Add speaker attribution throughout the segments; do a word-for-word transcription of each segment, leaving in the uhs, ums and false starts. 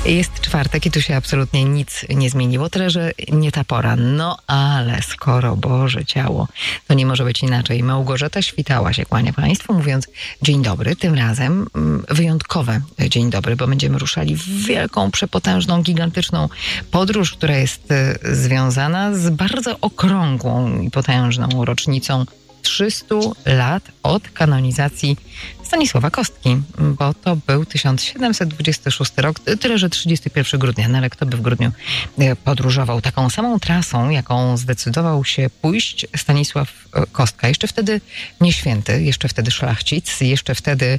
Speaker 1: Jest czwartek i tu się absolutnie nic nie zmieniło, tyle że nie ta pora. No ale skoro Boże ciało, to nie może być inaczej. Małgorzata Świtała się kłania Państwu, mówiąc dzień dobry. Tym razem wyjątkowe dzień dobry, bo będziemy ruszali w wielką, przepotężną, gigantyczną podróż, która jest związana z bardzo okrągłą i potężną rocznicą trzysta lat od kanonizacji Stanisława Kostki, bo to był tysiąc siedemset dwudziesty szósty rok, tyle że trzydziestego pierwszego grudnia, no ale kto by w grudniu podróżował taką samą trasą, jaką zdecydował się pójść Stanisław Kostka. Jeszcze wtedy nie święty, jeszcze wtedy szlachcic, jeszcze wtedy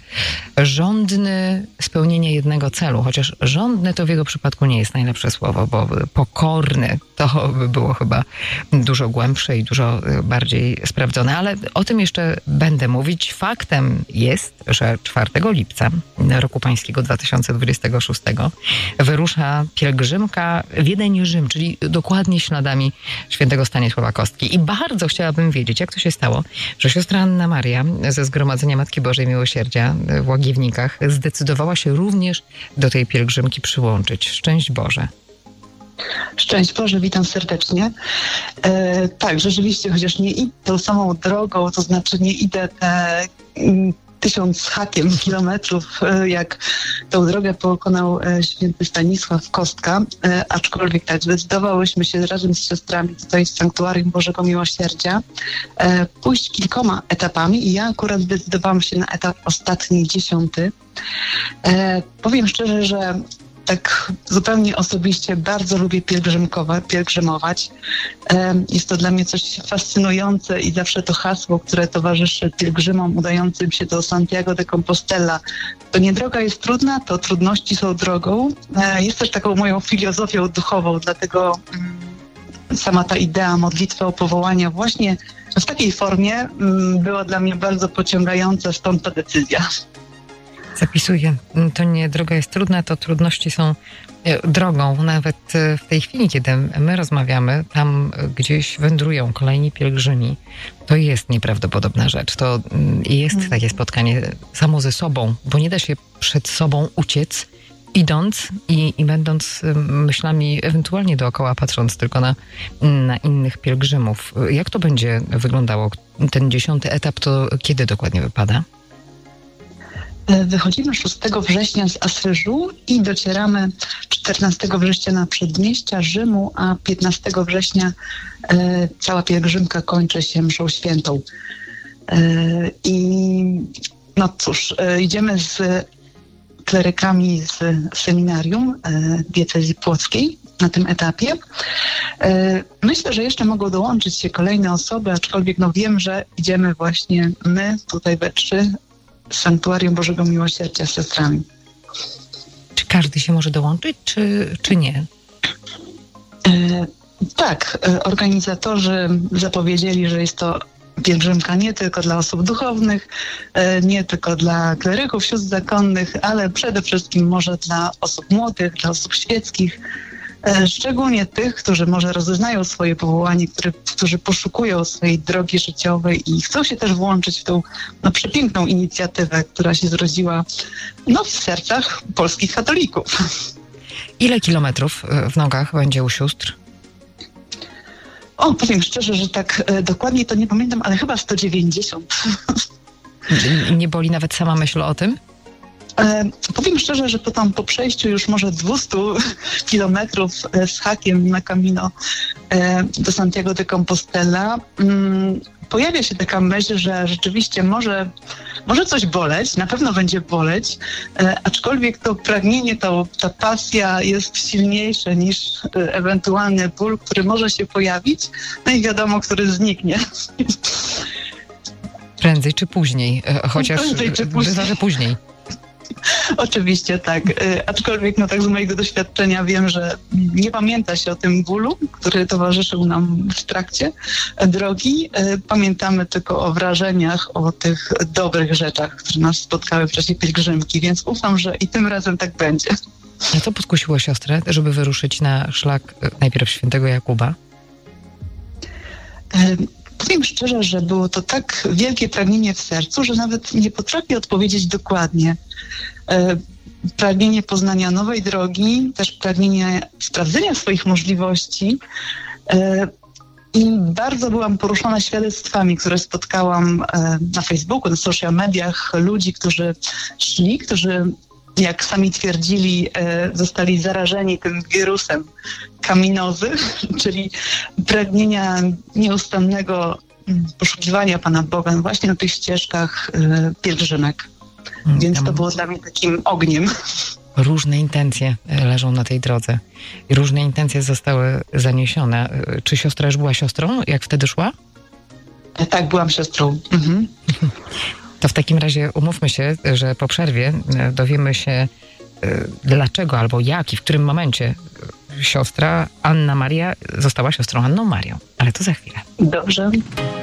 Speaker 1: żądny spełnienia jednego celu, chociaż żądny to w jego przypadku nie jest najlepsze słowo, bo pokorny to by było chyba dużo głębsze i dużo bardziej sprawdzone, ale o tym jeszcze będę mówić. Faktem jest, że czwartego lipca roku pańskiego dwa tysiące dwudziestego szóstego wyrusza pielgrzymka Wiedeń-Rzym, czyli dokładnie śladami świętego Stanisława Kostki. I bardzo chciałabym wiedzieć, jak to się stało, że siostra Anna Maria ze Zgromadzenia Matki Bożej Miłosierdzia w Łagiewnikach zdecydowała się również do tej pielgrzymki przyłączyć. Szczęść Boże.
Speaker 2: Szczęść Boże, witam serdecznie. E, tak, rzeczywiście, chociaż nie idę tą samą drogą, to znaczy nie idę te mm, tysiąc z hakiem kilometrów, e, jak tą drogę pokonał e, święty Stanisław Kostka, e, aczkolwiek tak, zdecydowałyśmy się razem z siostrami tutaj z Sanktuarium Bożego Miłosierdzia e, pójść kilkoma etapami i ja akurat zdecydowałam się na etap ostatni, dziesiąty. E, powiem szczerze, że tak zupełnie osobiście bardzo lubię pielgrzymować. Jest to dla mnie coś fascynujące i zawsze to hasło, które towarzyszy pielgrzymom udającym się do Santiago de Compostela. To nie droga jest trudna, to trudności są drogą. Jest też taką moją filozofią duchową, dlatego sama ta idea modlitwy o powołania właśnie w takiej formie była dla mnie bardzo pociągająca, stąd ta decyzja.
Speaker 1: Zapisuję. To nie droga jest trudna, to trudności są drogą. Nawet w tej chwili, kiedy my rozmawiamy, tam gdzieś wędrują kolejni pielgrzymi. To jest nieprawdopodobna rzecz. To jest takie spotkanie samo ze sobą, bo nie da się przed sobą uciec, idąc i, i będąc myślami ewentualnie dookoła, patrząc tylko na, na innych pielgrzymów. Jak to będzie wyglądało? Ten dziesiąty etap to kiedy dokładnie wypada?
Speaker 2: Wychodzimy szóstego września z Asyżu i docieramy czternastego września na przedmieścia Rzymu, a piętnastego września e, cała pielgrzymka kończy się mszą świętą. E, I no cóż, e, idziemy z klerykami z seminarium e, diecezji płockiej na tym etapie. E, myślę, że jeszcze mogą dołączyć się kolejne osoby, aczkolwiek no wiem, że idziemy właśnie my tutaj we trzy z Sanktuarium Bożego Miłosierdzia z siostrami.
Speaker 1: Czy każdy się może dołączyć, czy, czy nie?
Speaker 2: E, tak, e, organizatorzy zapowiedzieli, że jest to pielgrzymka nie tylko dla osób duchownych, e, nie tylko dla kleryków, sióstr zakonnych, ale przede wszystkim może dla osób młodych, dla osób świeckich, e, szczególnie tych, którzy może rozeznają swoje powołanie, który, którzy poszukują swojej drogi życiowej i chcą się też włączyć w tą no, przepiękną inicjatywę, która się zrodziła no, w sercach polskich katolików.
Speaker 1: Ile kilometrów w nogach będzie u sióstr?
Speaker 2: O, powiem szczerze, że tak e, dokładnie to nie pamiętam, ale chyba sto dziewięćdziesiąt.
Speaker 1: Nie boli nawet sama myśl o tym?
Speaker 2: E, powiem szczerze, że po tam po przejściu już może dwieście kilometrów z hakiem na Camino e, do Santiago de Compostela mm, pojawia się taka myśl, że rzeczywiście może, może coś boleć, na pewno będzie boleć, e, aczkolwiek to pragnienie, to, ta pasja jest silniejsze niż e, ewentualny ból, który może się pojawić, no i wiadomo, który zniknie.
Speaker 1: Prędzej czy później, chociaż
Speaker 2: Prędzej czy później.
Speaker 1: bywa, że później.
Speaker 2: Oczywiście tak, aczkolwiek no tak z mojego doświadczenia wiem, że nie pamięta się o tym bólu, który towarzyszył nam w trakcie drogi. Pamiętamy tylko o wrażeniach, o tych dobrych rzeczach, które nas spotkały w czasie pielgrzymki, więc ufam, że i tym razem tak będzie.
Speaker 1: A co podkusiło siostrę, żeby wyruszyć na szlak najpierw świętego Jakuba?
Speaker 2: Powiem szczerze, że było to tak wielkie pragnienie w sercu, że nawet nie potrafię odpowiedzieć dokładnie. pragnienie poznania nowej drogi, też pragnienie sprawdzenia swoich możliwości. I bardzo byłam poruszona świadectwami, które spotkałam na Facebooku, na social mediach, ludzi, którzy szli, którzy, jak sami twierdzili, zostali zarażeni tym wirusem kaminozy, czyli pragnienia nieustannego poszukiwania Pana Boga właśnie na tych ścieżkach pielgrzymek. Więc to było dla mnie takim ogniem.
Speaker 1: Różne intencje leżą na tej drodze. I różne intencje zostały zaniesione. Czy siostra już była siostrą, jak wtedy szła?
Speaker 2: Tak, byłam siostrą. Mhm.
Speaker 1: To w takim razie umówmy się, że po przerwie dowiemy się, dlaczego albo jak i w którym momencie siostra Anna Maria została siostrą Anną Marią. Ale to za chwilę.
Speaker 2: Dobrze.